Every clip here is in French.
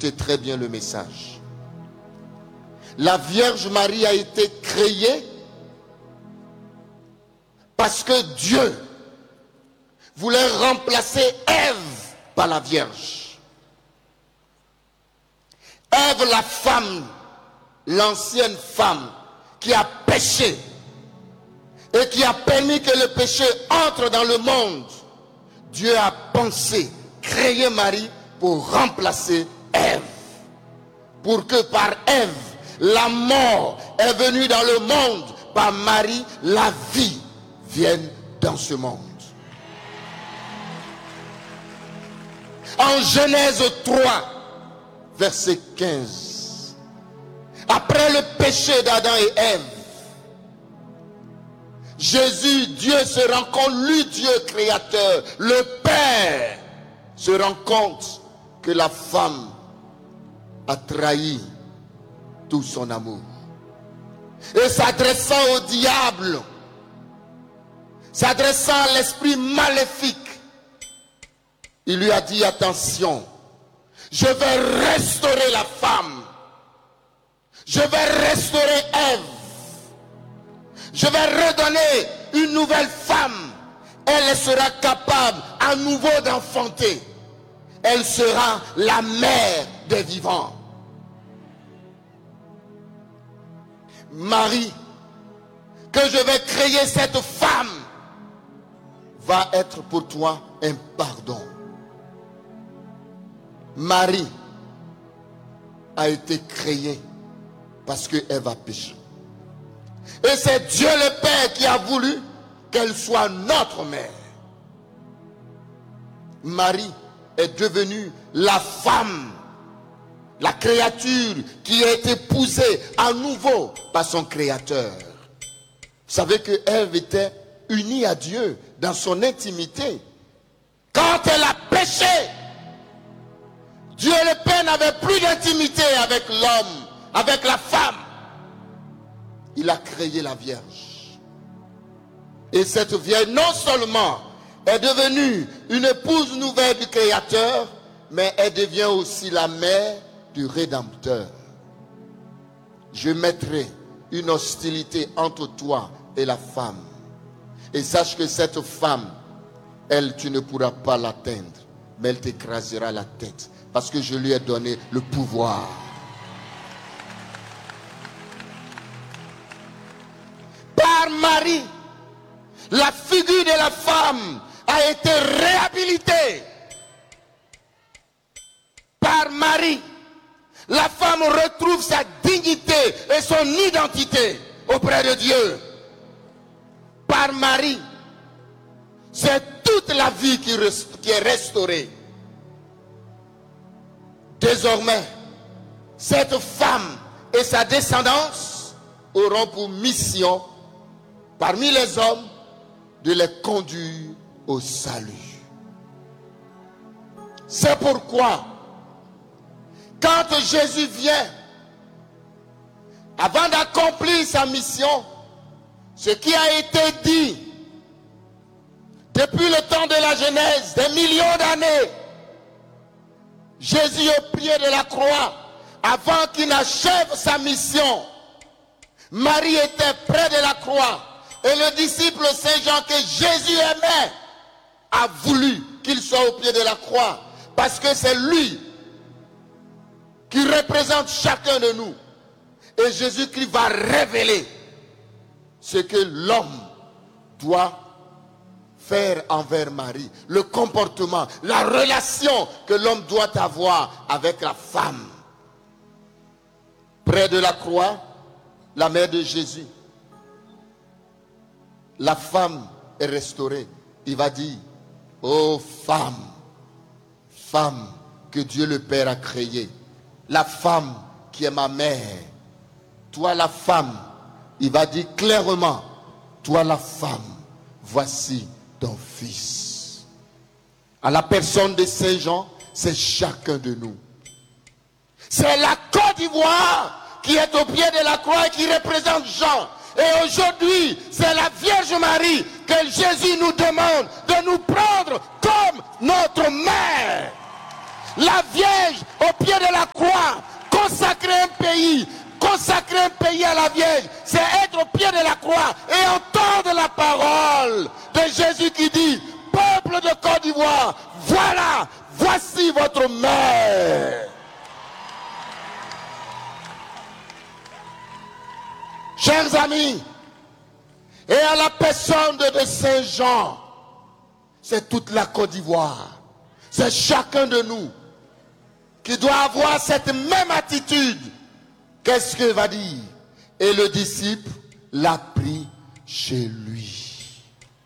Écoutez très bien le message. La Vierge Marie a été créée parce que Dieu voulait remplacer Ève par la Vierge. Ève, la femme, l'ancienne femme qui a péché et qui a permis que le péché entre dans le monde. Dieu a pensé, créer Marie pour remplacer Ève. Pour que par Ève, la mort est venue dans le monde, par Marie, la vie vienne dans ce monde. En Genèse 3, verset 15, après le péché d'Adam et Ève, Jésus, Dieu se rend compte, lui Dieu créateur, le Père, se rend compte que la femme a trahi tout son amour. Et s'adressant au diable, s'adressant à l'esprit maléfique, il lui a dit, attention, je vais restaurer la femme, je vais restaurer Ève, je vais redonner une nouvelle femme, elle sera capable à nouveau d'enfanter, elle sera la mère des vivants. Marie, que je vais créer cette femme, va être pour toi un pardon. Marie a été créée parce qu'elle a péché. Et c'est Dieu le Père qui a voulu qu'elle soit notre mère. Marie est devenue la femme, la créature qui a été épousée à nouveau par son Créateur. Vous savez que Ève était unie à Dieu dans son intimité. Quand elle a péché, Dieu le Père n'avait plus d'intimité avec l'homme, avec la femme. Il a créé la Vierge. Et cette Vierge, non seulement est devenue une épouse nouvelle du Créateur, mais elle devient aussi la mère du Rédempteur. Je mettrai une hostilité entre toi et la femme. Et sache que cette femme, elle, tu ne pourras pas l'atteindre, mais elle t'écrasera la tête. Parce que je lui ai donné le pouvoir. Par Marie, la figure de la femme a été réhabilitée. Par Marie, la femme retrouve sa dignité et son identité auprès de Dieu. Par Marie, c'est toute la vie qui est restaurée. Désormais, cette femme et sa descendance auront pour mission, parmi les hommes, de les conduire au salut. C'est pourquoi, quand Jésus vient, avant d'accomplir sa mission, ce qui a été dit depuis le temps de la Genèse, des millions d'années, Jésus au pied de la croix, avant qu'il n'achève sa mission, Marie était près de la croix. Et le disciple Saint Jean que Jésus aimait a voulu qu'il soit au pied de la croix. Parce que c'est lui qui représente chacun de nous. Et Jésus-Christ va révéler ce que l'homme doit faire envers Marie. Le comportement, la relation que l'homme doit avoir avec la femme. Près de la croix, la mère de Jésus. La femme est restaurée. Il va dire, ô femme, femme que Dieu le Père a créée, la femme qui est ma mère, toi la femme, il va dire clairement, toi la femme, voici ton fils. À la personne de Saint Jean, c'est chacun de nous. C'est la Côte d'Ivoire qui est au pied de la croix et qui représente Jean. Et aujourd'hui, c'est la Vierge Marie que Jésus nous demande de nous prendre comme notre mère. La Vierge au pied de la croix, consacrer un pays à la Vierge, c'est être au pied de la croix et entendre la parole de Jésus qui dit, peuple de Côte d'Ivoire, voilà, voici votre mère. Chers amis, et à la personne de Saint Jean, c'est toute la Côte d'Ivoire, c'est chacun de nous qui doit avoir cette même attitude. Qu'est-ce qu'il va dire? Et le disciple l'a pris chez lui.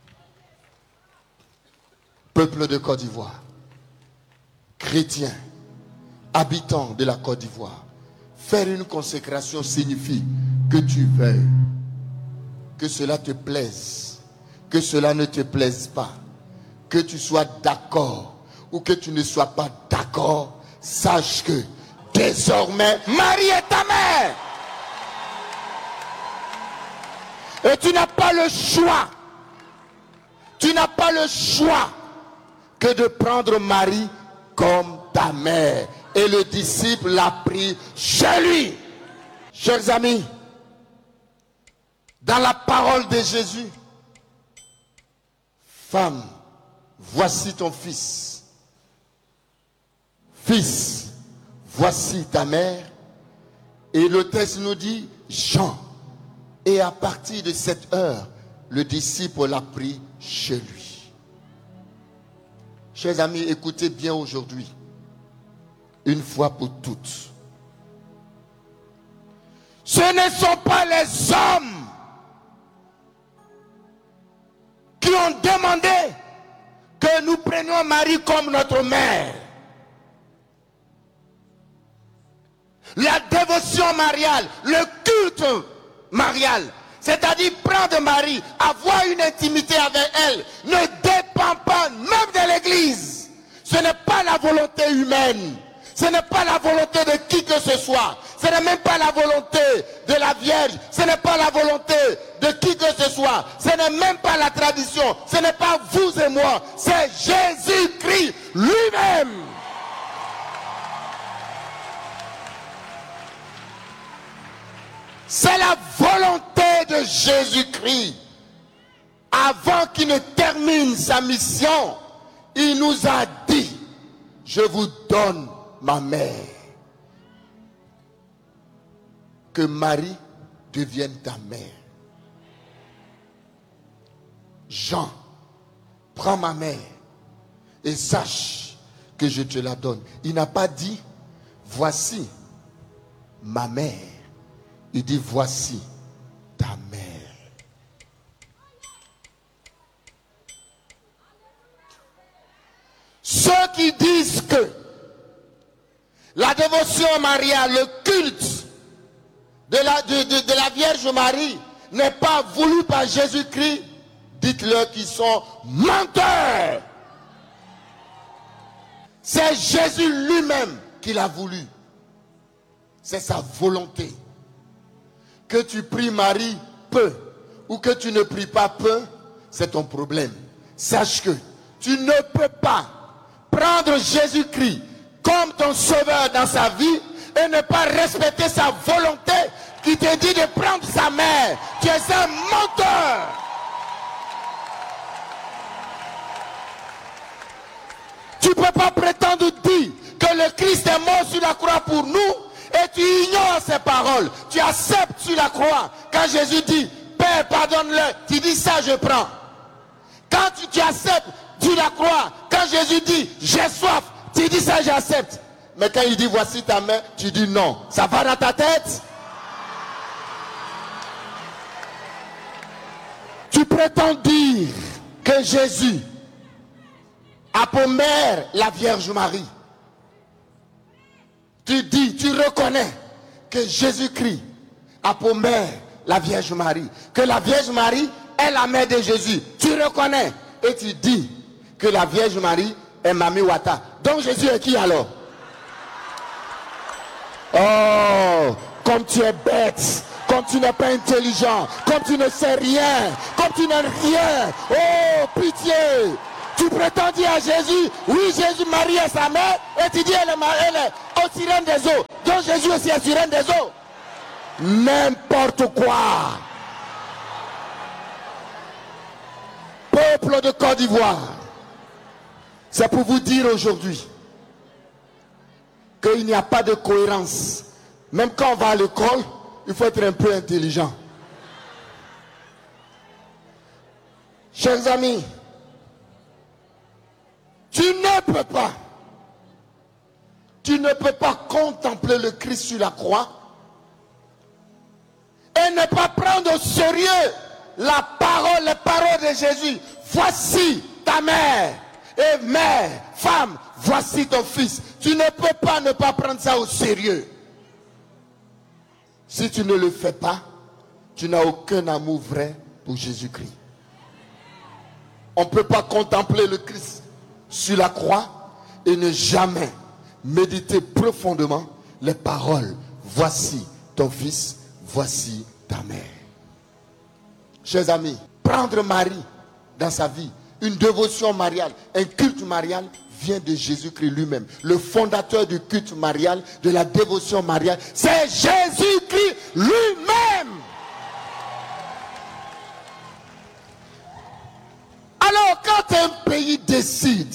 Peuple de Côte d'Ivoire, chrétien, habitant de la Côte d'Ivoire, faire une consécration signifie que tu veuilles, que cela te plaise, que cela ne te plaise pas, que tu sois d'accord ou que tu ne sois pas d'accord, sache que désormais, Marie est ta mère. Et tu n'as pas le choix. Tu n'as pas le choix que de prendre Marie comme ta mère. Et le disciple l'a pris chez lui. Chers amis, dans la parole de Jésus, femme, voici ton fils. Fils, voici ta mère. Et le texte nous dit Jean. Et à partir de cette heure, le disciple l'a pris chez lui. Chers amis, écoutez bien aujourd'hui, une fois pour toutes. Ce ne sont pas les hommes qui ont demandé que nous prenions Marie comme notre mère. La dévotion mariale, le culte marial, c'est-à-dire prendre Marie, avoir une intimité avec elle, ne dépend pas même de l'Église. Ce n'est pas la volonté humaine. Ce n'est pas la volonté de qui que ce soit. Ce n'est même pas la volonté de la Vierge. Ce n'est pas la volonté de qui que ce soit. Ce n'est même pas la tradition. Ce n'est pas vous et moi. C'est Jésus-Christ lui-même. C'est la volonté de Jésus-Christ. Avant qu'il ne termine sa mission, il nous a dit, je vous donne ma mère. Que Marie devienne ta mère. Jean, prends ma mère et sache que je te la donne. Il n'a pas dit, voici ma mère. Il dit, voici ta mère. Ceux qui disent que la dévotion mariale, le culte de la Vierge Marie n'est pas voulu par Jésus-Christ, dites-leur qu'ils sont menteurs. C'est Jésus lui-même qui l'a voulu. C'est sa volonté. Que tu pries Marie peu ou que tu ne pries pas peu, c'est ton problème. Sache que tu ne peux pas prendre Jésus-Christ comme ton sauveur dans sa vie et ne pas respecter sa volonté qui te dit de prendre sa mère. Tu es un menteur. Tu ne peux pas prétendre dire que le Christ est mort sur la croix pour nous et tu ignores ses paroles. Tu acceptes sur la croix. Quand Jésus dit, Père, pardonne-le, tu dis ça, je prends. Quand tu acceptes sur la croix, quand Jésus dit, j'ai soif, tu dis ça, j'accepte. Mais quand il dit, voici ta main, tu dis non. Ça va dans ta tête? Tu prétends dire que Jésus a pour mère la Vierge Marie. Tu dis, tu reconnais que Jésus-Christ a pour mère la Vierge Marie. Que la Vierge Marie est la mère de Jésus. Tu reconnais et tu dis que la Vierge Marie est Mami Wata. Donc Jésus est qui alors? Oh, comme tu es bête, comme tu n'es pas intelligent, comme tu ne sais rien, comme tu n'es rien. Oh, pitié. Tu prétends dire à Jésus, oui, Jésus, Marie est sa mère, et tu dis elle est au sirène des eaux. Donc Jésus aussi est sirène des eaux. N'importe quoi. Peuple de Côte d'Ivoire, c'est pour vous dire aujourd'hui qu'il n'y a pas de cohérence. Même quand on va à l'école, il faut être un peu intelligent. Chers amis, tu ne peux pas contempler le Christ sur la croix et ne pas prendre au sérieux les paroles de Jésus. Voici ta mère, et mère, femme, voici ton fils. Tu ne peux pas ne pas prendre ça au sérieux. Si tu ne le fais pas, tu n'as aucun amour vrai pour Jésus-Christ. On ne peut pas contempler le Christ sur la croix et ne jamais méditer profondément les paroles. Voici ton fils, voici ta mère. Chers amis, prendre Marie dans sa vie, une dévotion mariale, un culte marial vient de Jésus-Christ lui-même. Le fondateur du culte marial, de la dévotion mariale, c'est Jésus-Christ lui-même. Alors, quand un pays décide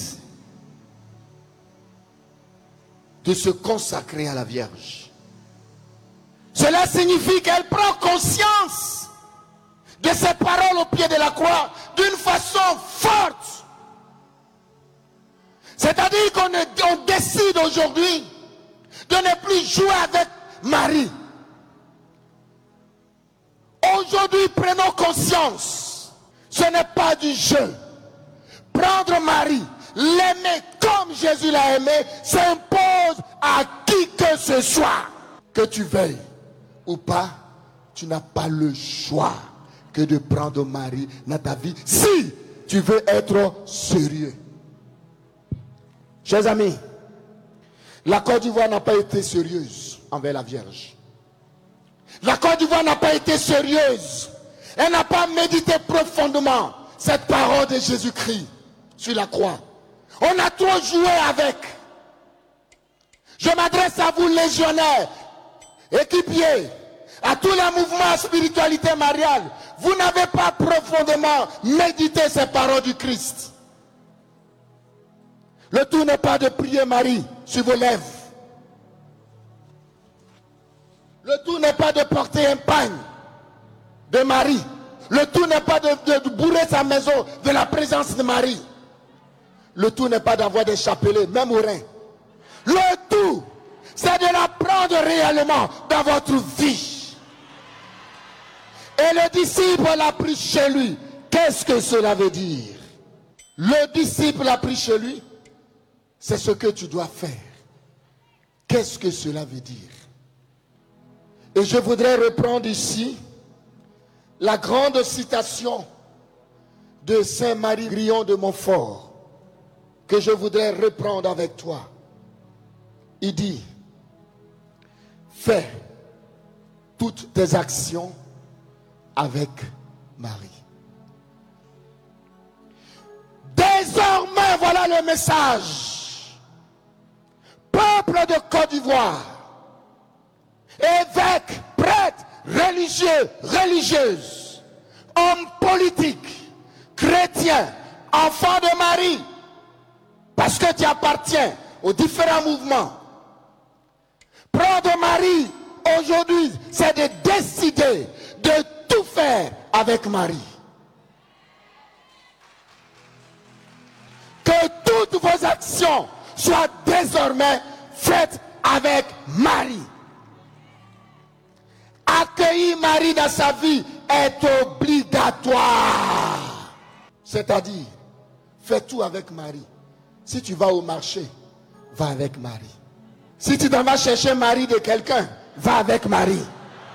de se consacrer à la Vierge, cela signifie qu'elle prend conscience de ses paroles au pied de la croix d'une façon forte. C'est-à-dire qu'on décide aujourd'hui de ne plus jouer avec Marie. Aujourd'hui, prenons conscience. Ce n'est pas du jeu. Prendre Marie, l'aimer comme Jésus l'a aimé, s'impose à qui que ce soit. Que tu veuilles ou pas, tu n'as pas le choix que de prendre Marie dans ta vie si tu veux être sérieux. Chers amis, la Côte d'Ivoire n'a pas été sérieuse envers la Vierge. La Côte d'Ivoire n'a pas été sérieuse. Elle n'a pas médité profondément cette parole de Jésus-Christ sur la croix. On a trop joué avec. Je m'adresse à vous, légionnaires, équipiers, à tous les mouvements spiritualité mariale. Vous n'avez pas profondément médité ces paroles du Christ. Le tout n'est pas de prier Marie sur vos lèvres. Le tout n'est pas de porter un pagne de Marie. Le tout n'est pas de bourrer sa maison de la présence de Marie. Le tout n'est pas d'avoir des chapelets, même au rein. Le tout, c'est de la prendre réellement dans votre vie. Et le disciple l'a pris chez lui. Qu'est-ce que cela veut dire? Le disciple l'a pris chez lui. C'est ce que tu dois faire. Qu'est-ce que cela veut dire? Et je voudrais reprendre ici la grande citation de Saint Marie Grillon de Montfort que je voudrais reprendre avec toi. Il dit, fais toutes tes actions avec Marie. Désormais, voilà le message. Peuple de Côte d'Ivoire, évêques, prêtres, religieux, religieuses, hommes politiques, chrétiens, enfants de Marie, parce que tu appartiens aux différents mouvements. Prendre Marie aujourd'hui, c'est de décider de tout faire avec Marie. Que toutes vos actions soient désormais faites avec Marie. Accueillir Marie dans sa vie est obligatoire. C'est-à-dire, fais tout avec Marie. Si tu vas au marché, va avec Marie. Si tu t'en vas chercher Marie de quelqu'un, va avec Marie.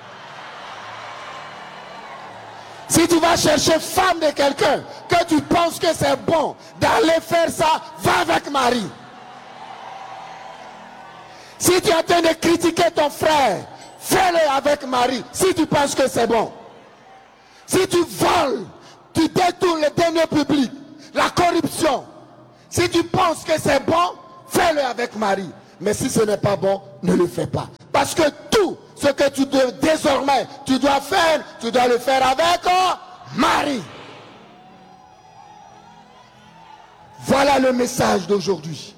Si tu vas chercher femme de quelqu'un, que tu penses que c'est bon d'aller faire ça, va avec Marie. Si tu es en train de critiquer ton frère, fais-le avec Marie, si tu penses que c'est bon. Si tu voles, tu détournes les deniers publics, la corruption, Si tu penses que c'est bon, fais-le avec Marie. Mais si ce n'est pas bon, ne le fais pas. Parce que tout ce que désormais tu dois faire, tu dois le faire avec Marie. Voilà le message d'aujourd'hui.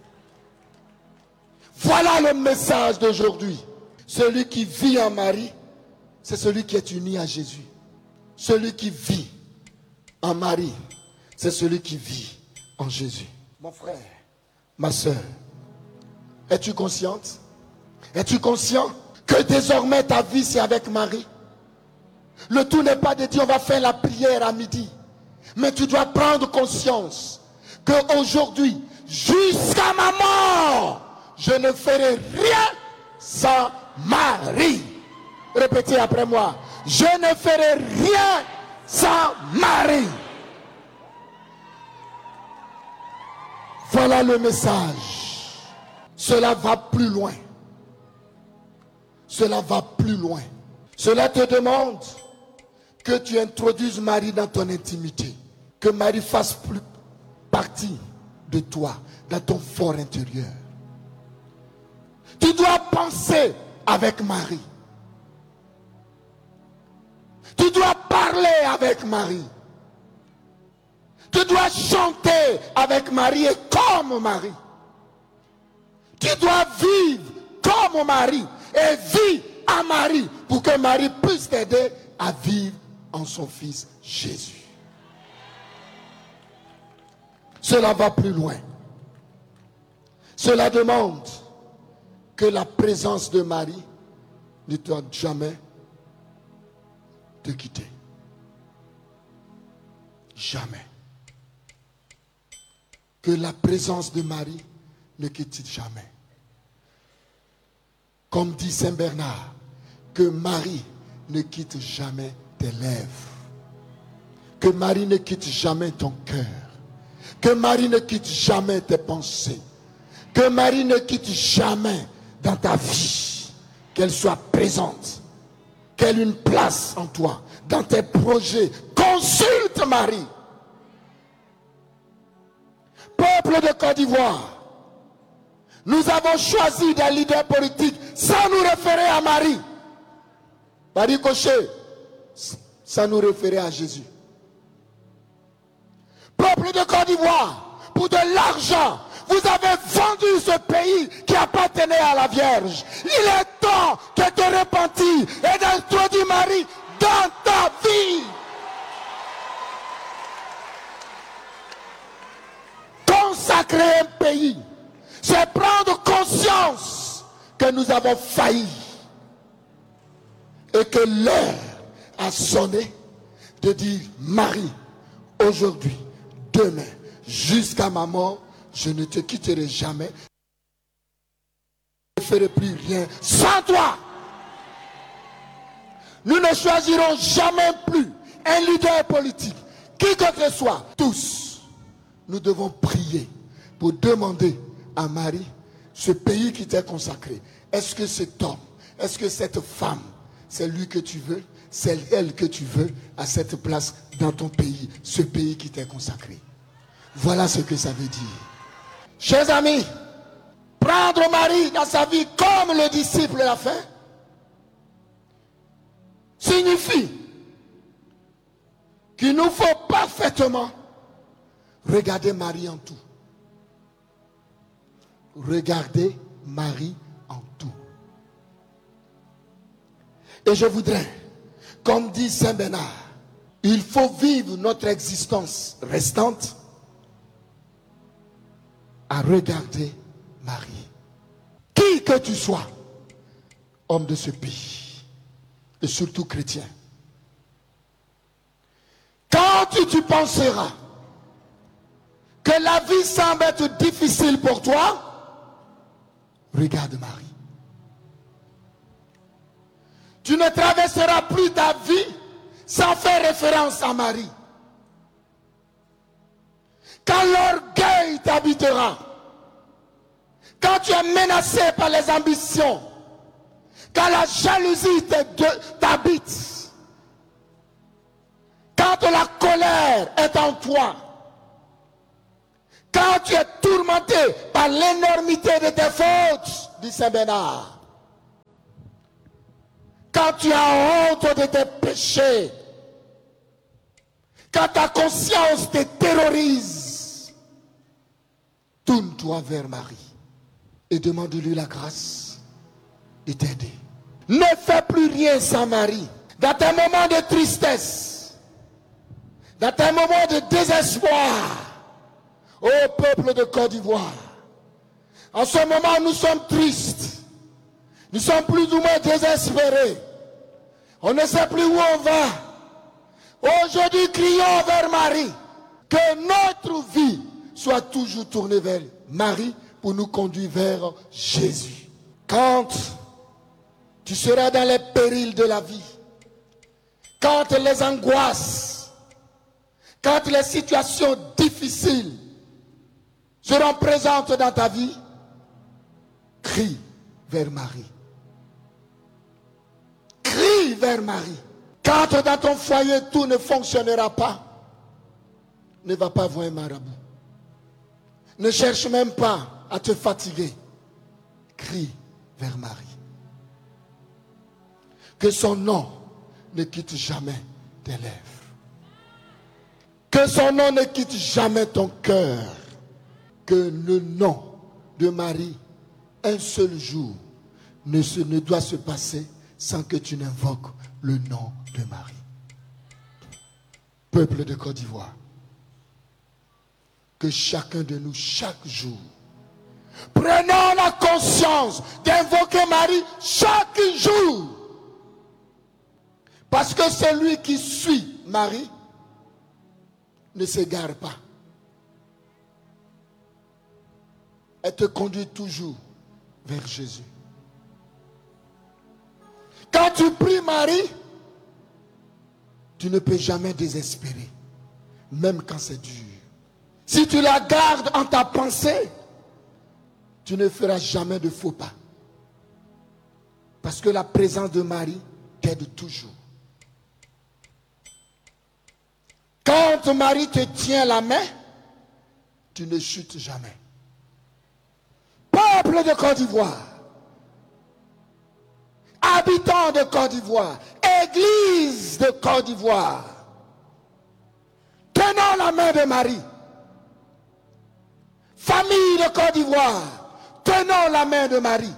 Voilà le message d'aujourd'hui. Celui qui vit en Marie, c'est celui qui est uni à Jésus. Celui qui vit en Marie, c'est celui qui vit en Jésus. Mon frère, ma soeur, es-tu consciente? Es-tu conscient que désormais ta vie c'est avec Marie? Le tout n'est pas de dire on va faire la prière à midi. Mais tu dois prendre conscience qu'aujourd'hui, jusqu'à ma mort, je ne ferai rien sans Marie. Répétez après moi. Je ne ferai rien sans Marie. Voilà le message. Cela va plus loin. Cela va plus loin. Cela te demande que tu introduises Marie dans ton intimité. Que Marie fasse plus partie de toi, dans ton fort intérieur. Tu dois penser avec Marie. Tu dois parler avec Marie. Tu dois chanter avec Marie et comme Marie. Tu dois vivre comme Marie et vivre à Marie pour que Marie puisse t'aider à vivre en son Fils Jésus. Cela va plus loin. Cela demande que la présence de Marie ne doit jamais te quitter. Jamais. Que la présence de Marie ne quitte jamais. Comme dit Saint Bernard, que Marie ne quitte jamais tes lèvres. Que Marie ne quitte jamais ton cœur. Que Marie ne quitte jamais tes pensées. Que Marie ne quitte jamais dans ta vie. Qu'elle soit présente. Qu'elle ait une place en toi. Dans tes projets. Consulte Marie. Peuple de Côte d'Ivoire. Nous avons choisi des leaders politiques sans nous référer à Marie. Marie Cochet, sans nous référer à Jésus. Peuple de Côte d'Ivoire, pour de l'argent, vous avez vendu ce pays qui appartenait à la Vierge. Il est temps que tu te repentis et d'introduire Marie dans ta vie. Consacrer un pays, c'est prendre conscience que nous avons failli et que l'heure a sonné de dire Marie, aujourd'hui, demain, jusqu'à ma mort, je ne te quitterai jamais. Je ne ferai plus rien sans toi. Nous ne choisirons jamais plus un leader politique, qui que ce soit. Tous, nous devons prier pour demander à Marie, ce pays qui t'est consacré, est-ce que cet homme, est-ce que cette femme, c'est lui que tu veux, c'est elle que tu veux à cette place dans ton pays, ce pays qui t'est consacré. Voilà ce que ça veut dire. Chers amis, prendre Marie dans sa vie comme le disciple l'a fait, signifie qu'il nous faut parfaitement regarder Marie en tout. Regardez Marie en tout. Et je voudrais, comme dit Saint Bernard, il faut vivre notre existence restante à regarder Marie. Qui que tu sois, homme de ce pays, et surtout chrétien, quand tu penseras que la vie semble être difficile pour toi, regarde Marie. Tu ne traverseras plus ta vie sans faire référence à Marie. Quand l'orgueil t'habitera, quand tu es menacé par les ambitions, quand la jalousie t'habite, quand la colère est en toi, Quand tu es tourmenté par l'énormité de tes fautes, dit Saint Bernard. Quand tu as honte de tes péchés, quand ta conscience te terrorise, tourne-toi vers Marie et demande-lui la grâce de t'aider. Ne fais plus rien sans Marie. Dans tes moments de tristesse, dans tes moments de désespoir, ô peuple de Côte d'Ivoire, en ce moment nous sommes tristes, nous sommes plus ou moins désespérés, on ne sait plus où on va. Aujourd'hui, crions vers Marie, que notre vie soit toujours tournée vers Marie pour nous conduire vers Jésus. Quand tu seras dans les périls de la vie, quand les angoisses, quand les situations difficiles seront présentes dans ta vie, crie vers Marie. Crie vers Marie. Quand dans ton foyer tout ne fonctionnera pas, ne va pas voir un marabout. Ne cherche même pas à te fatiguer. Crie vers Marie. Que son nom ne quitte jamais tes lèvres. Que son nom ne quitte jamais ton cœur. Que le nom de Marie, un seul jour, ne doit se passer sans que tu n'invoques le nom de Marie. Peuple de Côte d'Ivoire, que chacun de nous, chaque jour, prenons la conscience d'invoquer Marie chaque jour. Parce que celui qui suit Marie ne s'égare pas. Elle te conduit toujours vers Jésus. Quand tu pries Marie, tu ne peux jamais désespérer, même quand c'est dur. Si tu la gardes en ta pensée, tu ne feras jamais de faux pas. Parce que la présence de Marie t'aide toujours. Quand Marie te tient la main, tu ne chutes jamais. Peuple de Côte d'Ivoire, habitants de Côte d'Ivoire, Église de Côte d'Ivoire, tenons la main de Marie. Famille de Côte d'Ivoire, tenons la main de Marie.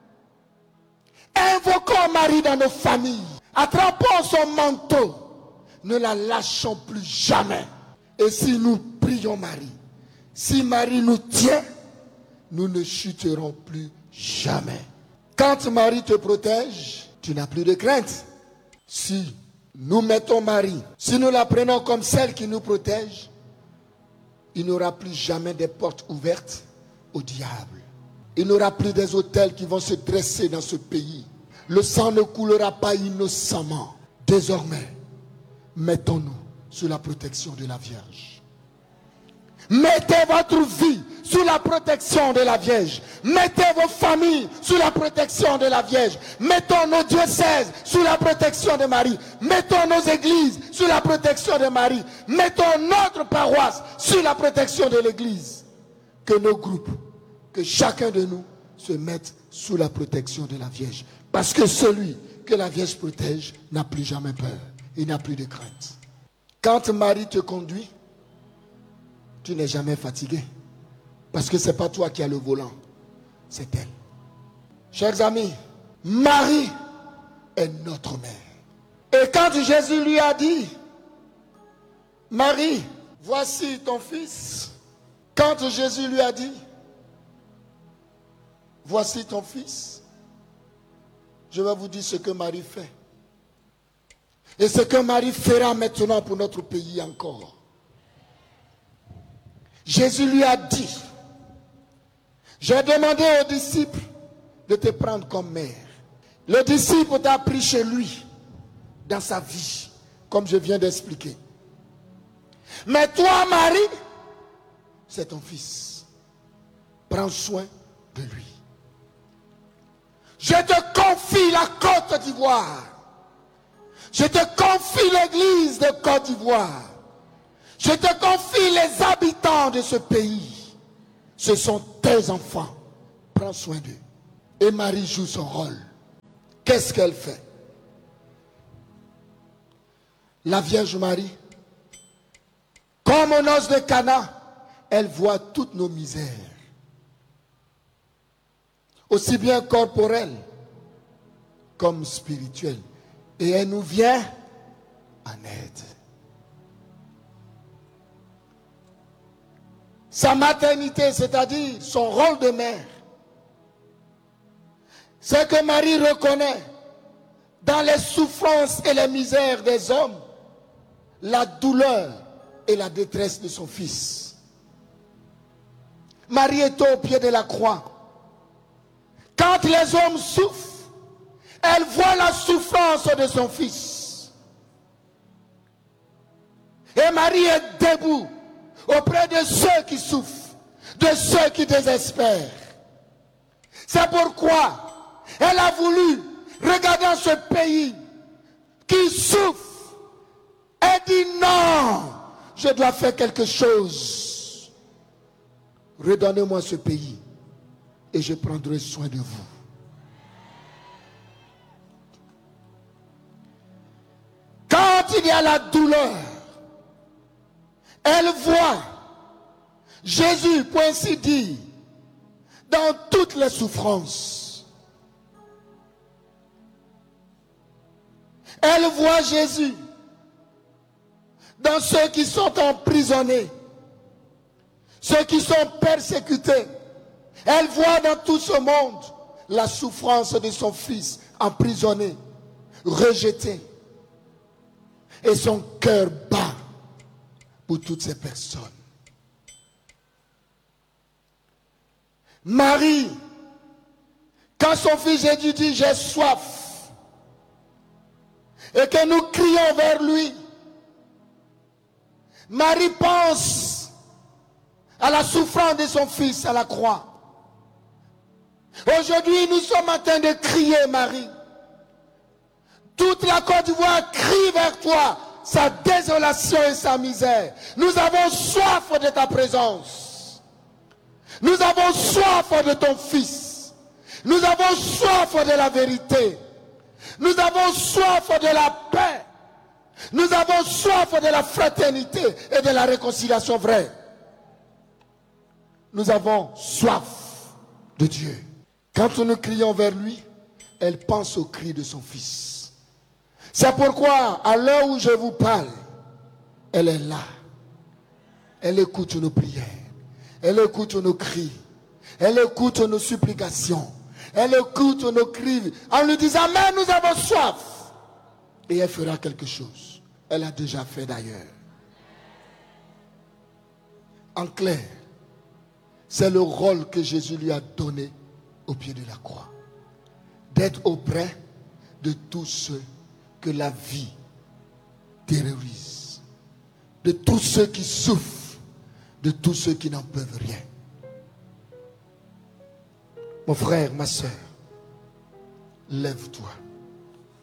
Invoquons Marie dans nos familles. Attrapons son manteau. Ne la lâchons plus jamais. Et si nous prions Marie, si Marie nous tient, nous ne chuterons plus jamais. Quand Marie te protège, tu n'as plus de crainte. Si nous mettons Marie, si nous la prenons comme celle qui nous protège, il n'y aura plus jamais des portes ouvertes au diable. Il n'y aura plus des autels qui vont se dresser dans ce pays. Le sang ne coulera pas innocemment. Désormais, mettons-nous sous la protection de la Vierge. Mettez votre vie sous la protection de la Vierge. Mettez vos familles sous la protection de la Vierge. Mettons nos diocèses sous la protection de Marie. Mettons nos églises sous la protection de Marie. Mettons notre paroisse sous la protection de l'église. Que nos groupes, que chacun de nous se mette sous la protection de la Vierge. Parce que celui que la Vierge protège n'a plus jamais peur. Il n'a plus de crainte. Quand Marie te conduit, tu n'es jamais fatigué. Parce que ce n'est pas toi qui as le volant, c'est elle. Chers amis, Marie est notre mère. Et quand Jésus lui a dit, Marie, voici ton fils. Quand Jésus lui a dit, voici ton fils, je vais vous dire ce que Marie fait. Et ce que Marie fera maintenant pour notre pays encore. Jésus lui a dit, j'ai demandé aux disciples de te prendre comme mère. Le disciple t'a pris chez lui, dans sa vie, comme je viens d'expliquer. Mais toi, Marie, c'est ton fils. Prends soin de lui. Je te confie la Côte d'Ivoire. Je te confie l'église de Côte d'Ivoire. Je te confie les habitants de ce pays. Ce sont tes enfants. Prends soin d'eux. Et Marie joue son rôle. Qu'est-ce qu'elle fait? La Vierge Marie, comme aux noces de Cana, elle voit toutes nos misères, aussi bien corporelles comme spirituelles. Et elle nous vient en aide. Sa maternité, c'est-à-dire son rôle de mère, c'est que Marie reconnaît dans les souffrances et les misères des hommes la douleur et la détresse de son fils. Marie est au pied de la croix. Quand les hommes souffrent, elle voit la souffrance de son fils. Et Marie est debout auprès de ceux qui souffrent, de ceux qui désespèrent. C'est pourquoi elle a voulu, regardant ce pays qui souffre, elle dit non, je dois faire quelque chose. Redonnez-moi ce pays et je prendrai soin de vous. Quand il y a la douleur, elle voit Jésus, pour ainsi dire, dans toutes les souffrances. Elle voit Jésus dans ceux qui sont emprisonnés, ceux qui sont persécutés. Elle voit dans tout ce monde la souffrance de son fils emprisonné, rejeté. Et son cœur bat pour toutes ces personnes. Marie, quand son fils Jésus dit j'ai soif, et que nous crions vers lui, Marie pense à la souffrance de son fils à la croix. Aujourd'hui, nous sommes en train de crier, Marie. Toute la Côte d'Ivoire crie vers toi sa désolation et sa misère. Nous avons soif de ta présence. Nous avons soif de ton fils. Nous avons soif de la vérité. Nous avons soif de la paix. Nous avons soif de la fraternité et de la réconciliation vraie. Nous avons soif de Dieu. Quand nous crions vers lui, elle pense au cri de son fils. C'est pourquoi, à l'heure où je vous parle, elle est là. Elle écoute nos prières. Elle écoute nos cris. Elle écoute nos supplications. Elle écoute nos cris en lui disant, mais nous avons soif. Et elle fera quelque chose. Elle a déjà fait d'ailleurs. En clair, c'est le rôle que Jésus lui a donné au pied de la croix. D'être auprès de tous ceux que la vie terrorise. De tous ceux qui souffrent. De tous ceux qui n'en peuvent rien. Mon frère, ma soeur, lève-toi.